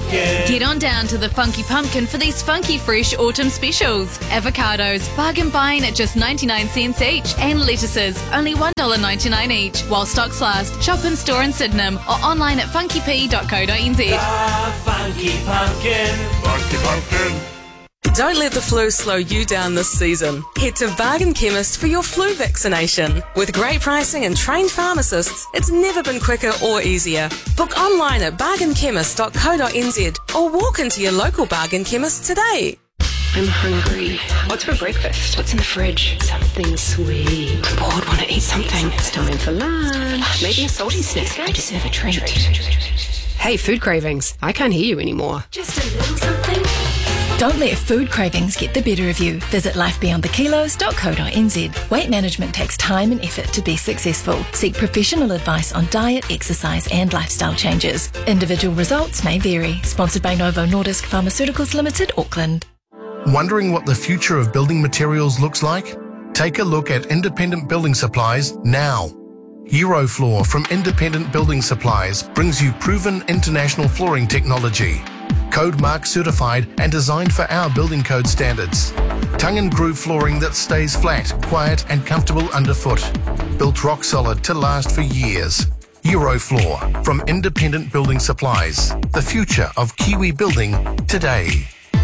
Pumpkin. Get on down to the Funky Pumpkin for these funky fresh autumn specials. Avocados, bargain buying at just 99 cents each. And lettuces, only $1.99 each. While stocks last, shop in store in Sydenham or online at funkyp.co.nz. The Funky Pumpkin. Funky Pumpkin. Don't let the flu slow you down this season. Head to Bargain Chemist for your flu vaccination. With great pricing and trained pharmacists, it's never been quicker or easier. Book online at bargainchemist.co.nz or walk into your local Bargain Chemist today. I'm hungry. What's for breakfast? What's in the fridge? Something sweet. I'm bored, want to eat something. It's time for lunch. Maybe a salty snack. I deserve a treat. Hey, food cravings. I can't hear you anymore. Just a little something. Don't let food cravings get the better of you. Visit lifebeyondthekilos.co.nz. Weight management takes time and effort to be successful. Seek professional advice on diet, exercise and lifestyle changes. Individual results may vary. Sponsored by Novo Nordisk Pharmaceuticals Limited, Auckland. Wondering what the future of building materials looks like? Take a look at Independent Building Supplies now. Eurofloor from Independent Building Supplies brings you proven international flooring technology. Code Mark certified and designed for our building code standards. Tongue and groove flooring that stays flat, quiet and comfortable underfoot. Built rock solid to last for years. Eurofloor from Independent Building Supplies. The future of Kiwi building today.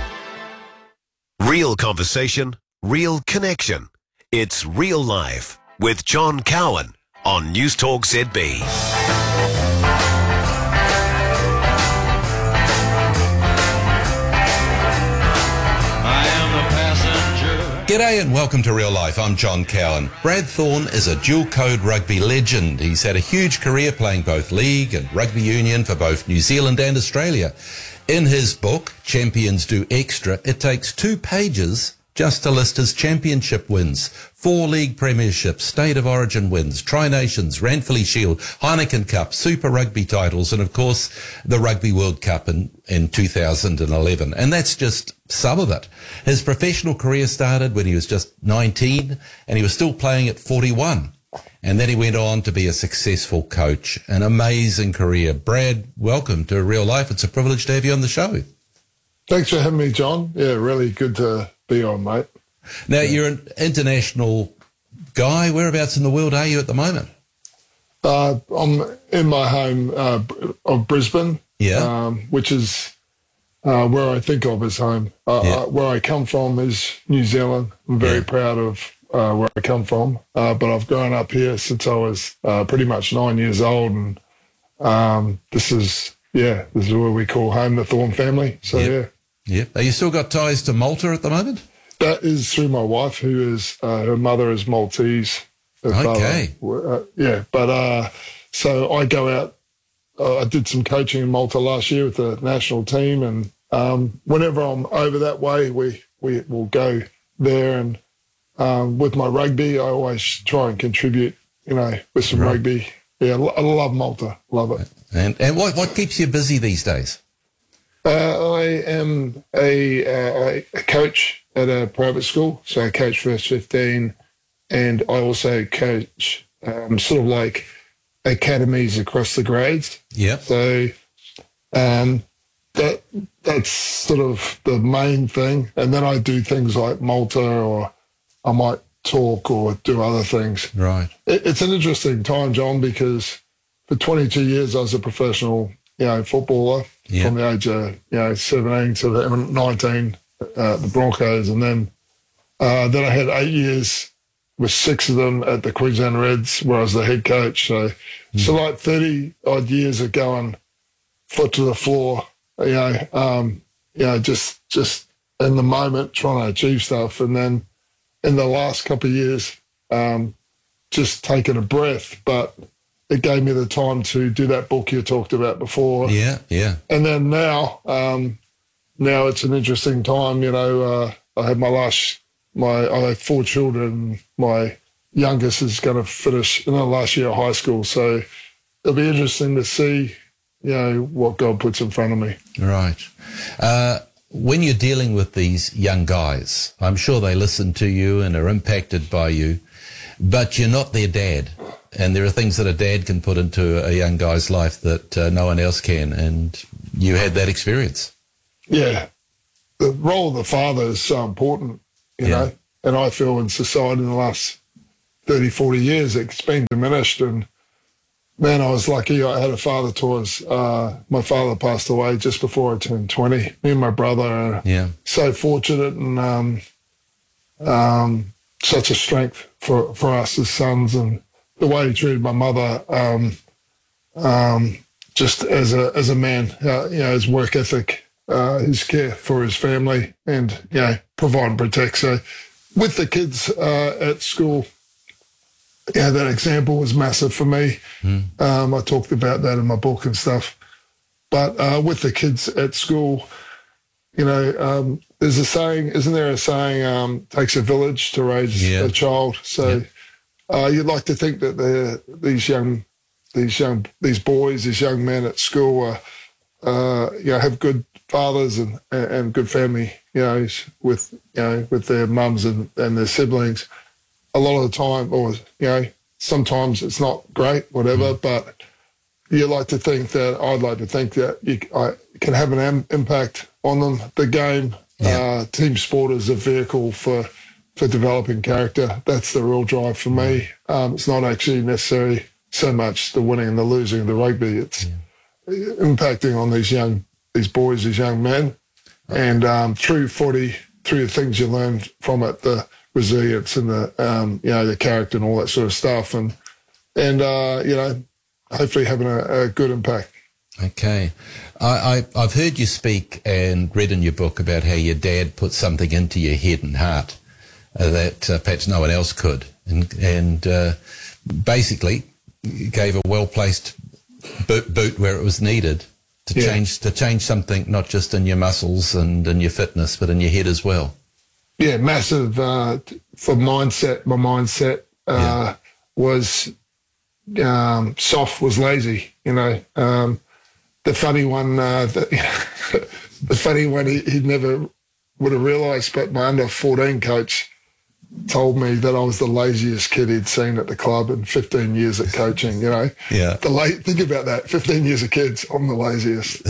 Real conversation, real connection. It's Real Life with John Cowan on News Talk ZB. G'day and welcome to Real Life. I'm John Cowan. Brad Thorne is a dual code rugby legend. He's had a huge career playing both league and rugby union for both New Zealand and Australia. In his book, Champions Do Extra, it takes 2 pages just to list his championship wins, 4 league premierships, state of origin wins, Tri-Nations, Ranfurly Shield, Heineken Cup, Super Rugby titles, and of course the Rugby World Cup in 2011. And that's just some of it. His professional career started when he was just 19 and he was still playing at 41. And then he went on to be a successful coach, an amazing career. Brad, welcome to Real Life. It's a privilege to have you on the show. Thanks for having me, John. Yeah, really good to be on, mate. Now, you're an international guy. Whereabouts in the world are you at the moment? I'm in my home of Brisbane, which is where I think of as home. Where I come from is New Zealand. I'm very proud of where I come from, but I've grown up here since I was pretty much 9 years old, and this is where we call home, the Thorne family. So Yep. Have you still got ties to Malta at the moment? That is through my wife, who is her mother is Maltese. Okay. So I go out. I did some coaching in Malta last year with the national team, and whenever I'm over that way, we will go there. And with my rugby, I always try and contribute, with some rugby. Yeah, I love Malta. Love it. And what keeps you busy these days? I am a coach at a private school, so I coach First 15, and I also coach sort of like academies across the grades. Yeah. So that's sort of the main thing, and then I do things like Malta, or I might talk or do other things. Right. It's an interesting time, John, because for 22 years I was a professional, footballer from the age of 17 to 19, the Broncos, and then I had 8 years with 6 of them at the Queensland Reds, where I was the head coach. So like 30 odd years of going foot to the floor, just in the moment trying to achieve stuff, and then in the last couple of years, just taking a breath, but it gave me the time to do that book you talked about before. Yeah. And then now it's an interesting time. I had I have 4 children. My youngest is going to finish in the last year of high school. So it'll be interesting to see, what God puts in front of me. Right. When you're dealing with these young guys, I'm sure they listen to you and are impacted by you, but you're not their dad. And there are things that a dad can put into a young guy's life that no one else can. And you had that experience. Yeah. The role of the father is so important, you know, and I feel in society in the last 30, 40 years, it's been diminished. And man, I was lucky. I had a father towards, my father passed away just before I turned 20. Me and my brother are so fortunate and such a strength for us as sons. And the way he treated my mother, just as a man, you know, his work ethic, his care for his family, and, you know, provide and protect. So with the kids at school, yeah, that example was massive for me. I talked about that in my book and stuff. But with the kids at school, you know, there's a saying, isn't there a saying, takes a village to raise a child? So you'd like to think that these boys, these young men at school, you know, have good fathers and good family, you know, with their mums and their siblings. A lot of the time, or, you know, sometimes it's not great, whatever, but I'd like to think that I can have an impact on them. The game, team sport is a vehicle for developing character. That's the real drive for me. It's not actually necessarily so much the winning and the losing of the rugby. It's impacting on these boys, these young men, and through footy, through the things you learn from it, the resilience and the you know, the character and all that sort of stuff, and you know, hopefully having a good impact. Okay. I've heard you speak and read in your book about how your dad put something into your head and heart that perhaps no one else could, and basically gave a well-placed boot where it was needed to change something, not just in your muscles and in your fitness, but in your head as well. Yeah, massive for mindset. My mindset was soft, was lazy. You know, the funny one, the funny one he never would have realised, but my under-14 coach told me that I was the laziest kid he'd seen at the club in 15 years of coaching, you know. Yeah. Think about that, 15 years of kids, I'm the laziest.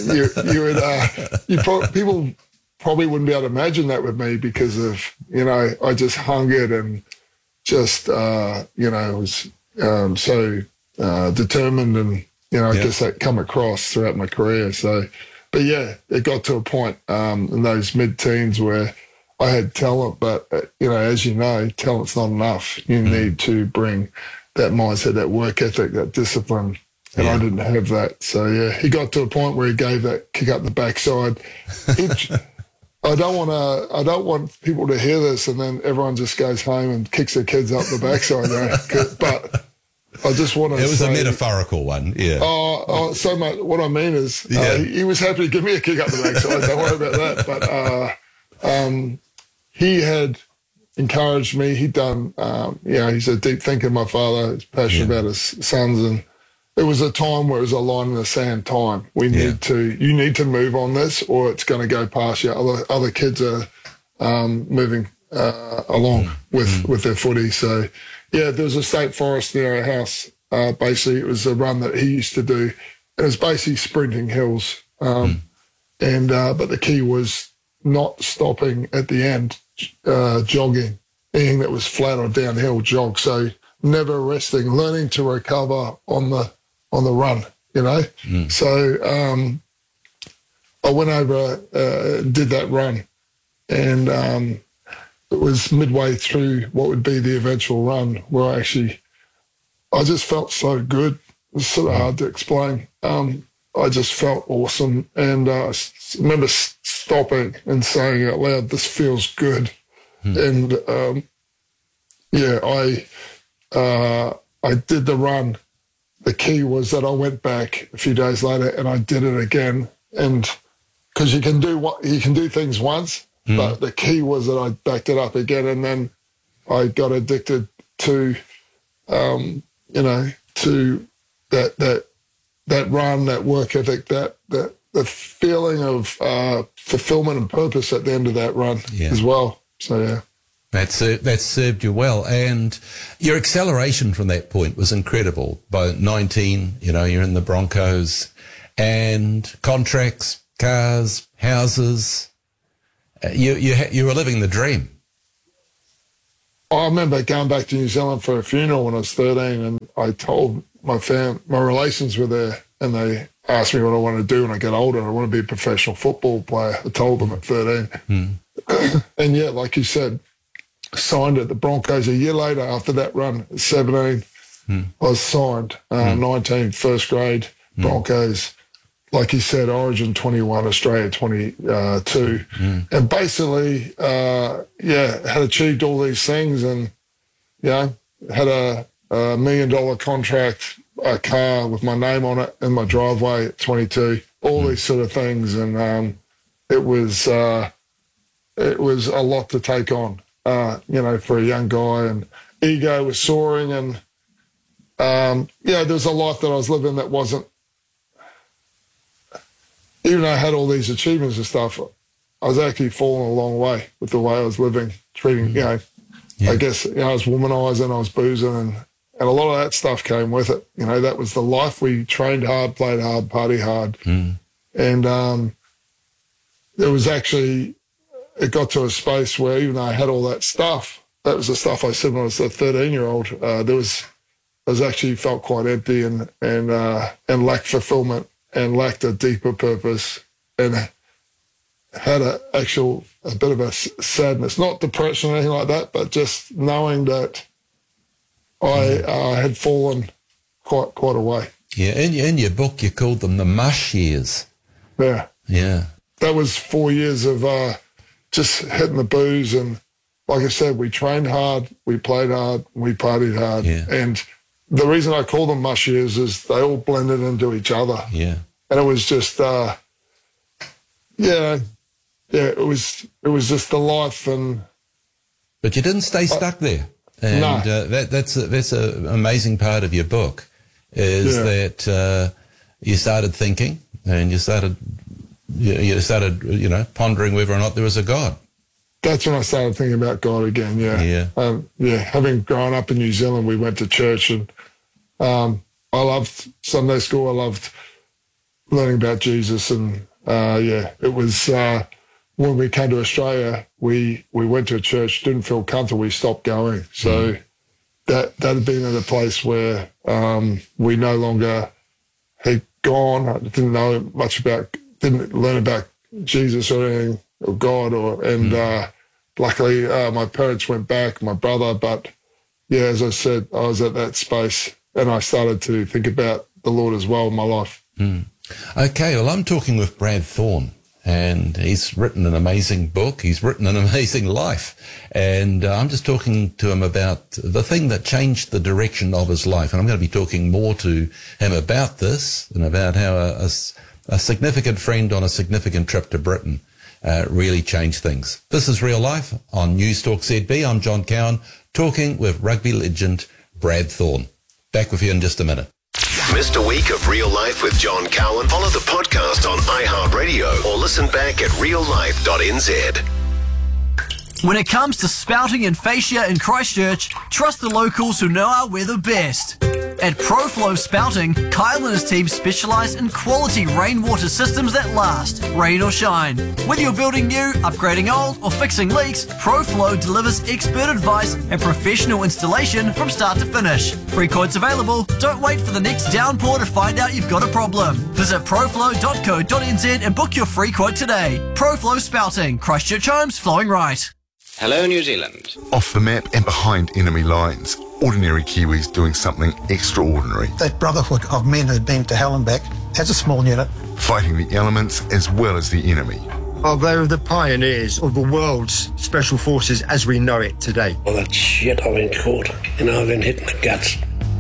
And people probably wouldn't be able to imagine that with me because of, you know, I just hungered and just, you know, was so determined, and, you know, I guess that come across throughout my career. So, but yeah, it got to a point in those mid-teens where I had talent, but, you know, as you know, talent's not enough. You need to bring that mindset, that work ethic, that discipline, and I didn't have that. So, yeah, he got to a point where he gave that kick up the backside. I don't want people to hear this and then everyone just goes home and kicks their kids up the backside, right? But I just want to say... It was a metaphorical one, yeah. So much. What I mean is he was happy to give me a kick up the backside. Don't worry about that. But he had encouraged me. He'd done, you know, he's a deep thinker, my father. He's passionate about his sons. And it was a time where it was a line in the sand time. You need to move on this or it's going to go past you. Other kids are moving along with their footy. So, yeah, there was a state forest near our house. Basically, it was a run that he used to do. It was basically sprinting hills. But the key was not stopping at the end, jogging, anything that was flat or downhill, jog. So never resting, learning to recover on the run, you know. So I went over, did that run, and it was midway through what would be the eventual run where I just felt so good. It was sort of hard to explain. I just felt awesome, and I remember stopping and saying out loud, "This feels good." And I did the run. The key was that I went back a few days later and I did it again. And because you can do things once, but the key was that I backed it up again, and then I got addicted to, you know, to that run, that work ethic, the feeling of fulfillment and purpose at the end of that run as well. So, yeah. That's served you well. And your acceleration from that point was incredible. By 19, you know, you're in the Broncos and contracts, cars, houses. You were living the dream. I remember going back to New Zealand for a funeral when I was 13, and I told my relations were there, and they asked me what I want to do when I get older. I want to be a professional football player. I told them at 13. And yeah, like you said, signed at the Broncos a year later after that run at 17. I was signed, 19, first grade, Broncos. Like you said, Origin 21, Australia 22. And basically, had achieved all these things and, had a $1 million contract, a car with my name on it in my driveway at 22, all these sort of things. And it was a lot to take on, for a young guy. And ego was soaring and, there was a life that I was living that wasn't, even though I had all these achievements and stuff, I was actually falling a long way with the way I was living, treating, I guess, I was womanizing, I was boozing, and a lot of that stuff came with it. That was the life. We trained hard, played hard, party hard. And it was actually, it got to a space where even though I had all that stuff, that was the stuff I said when I was a 13-year-old, I was actually felt quite empty and lacked fulfillment and lacked a deeper purpose and had a bit of a sadness, not depression or anything like that, but just knowing that I had fallen quite away. Yeah, in your book you called them the mush years. Yeah. Yeah. That was 4 years of just hitting the booze, and like I said, we trained hard, we played hard, we partied hard. Yeah. And the reason I call them mush years is they all blended into each other. Yeah. And it was just, it was just the life. But you didn't stay stuck there. And no. That's an amazing part of your book, is that you started thinking and you started pondering whether or not there was a God. That's when I started thinking about God again, having grown up in New Zealand, we went to church, and I loved Sunday school. I loved learning about Jesus, and it was when we came to Australia, we went to a church, didn't feel comfortable, we stopped going. So that had been at a place where we no longer had gone. I didn't learn about Jesus or anything, or God, luckily my parents went back, my brother, but as I said, I was at that space and I started to think about the Lord as well in my life. Okay, well, I'm talking with Brad Thorn, and he's written an amazing book. He's written an amazing life, and I'm just talking to him about the thing that changed the direction of his life, and I'm going to be talking more to him about this and about how a significant friend on a significant trip to Britain really changed things. This is Real Life on News Talk ZB. I'm John Cowan, talking with rugby legend Brad Thorn. Back with you in just a minute. Missed a week of Real Life with John Cowan? Follow the podcast on iHeartRadio or listen back at reallife.nz. When it comes to spouting and fascia in Christchurch, trust the locals who know our weather best. At ProFlow Spouting, Kyle and his team specialise in quality rainwater systems that last, rain or shine. Whether you're building new, upgrading old, or fixing leaks, ProFlow delivers expert advice and professional installation from start to finish. Free quotes available. Don't wait for the next downpour to find out you've got a problem. Visit proflow.co.nz and book your free quote today. ProFlow Spouting, Christchurch homes flowing right. Hello, New Zealand. Off the map and behind enemy lines, ordinary Kiwis doing something extraordinary. That brotherhood of men who'd been to hell and back as a small unit. Fighting the elements as well as the enemy. Oh, they were the pioneers of the world's special forces as we know it today. Well, that shit I've been caught and I've been hit in the guts.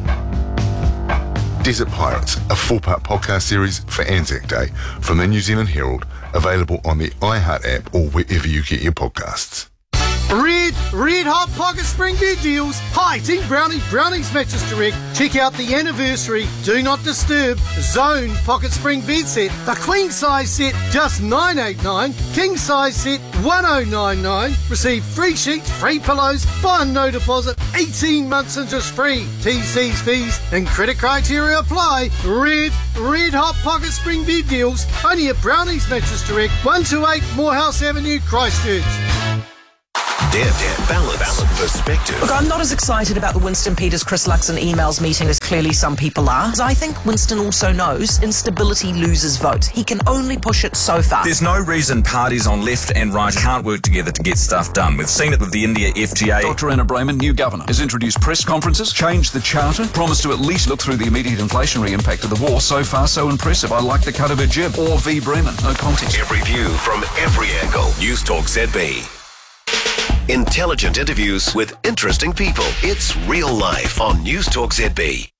Desert Pirates, a four-part podcast series for Anzac Day from the New Zealand Herald, available on the iHeart app or wherever you get your podcasts. Red hot pocket spring bed deals. Hi, Team Brownies Mattress Direct. Check out the anniversary Do Not Disturb Zone pocket spring bed set. The queen size set just $989. King size set $1099. Receive free sheets, free pillows, buy no deposit, 18 months interest free. TC's fees and credit criteria apply. Red hot pocket spring bed deals. Only at Brownies Mattress Direct, 128 Morehouse Avenue, Christchurch. Depth, balance, perspective. Look, I'm not as excited about the Winston Peters-Chris Luxon emails meeting as clearly some people are. I think Winston also knows instability loses votes. He can only push it so far. There's no reason parties on left and right can't work together to get stuff done. We've seen it with the India FTA. Dr. Anna Brayman, new governor, has introduced press conferences, changed the charter, promised to at least look through the immediate inflationary impact of the war. So far, so impressive. I like the cut of her jib. Or V. Bremen, no contest. Every view from every angle. News Talk ZB. Intelligent interviews with interesting people. It's Real Life on News Talk ZB.